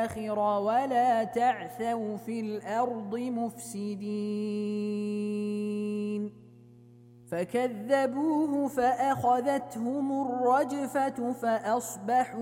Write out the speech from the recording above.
الآخرة ولا تعثوا في الأرض مفسدين فكذبوه فأخذتهم الرجفة فأصبحوا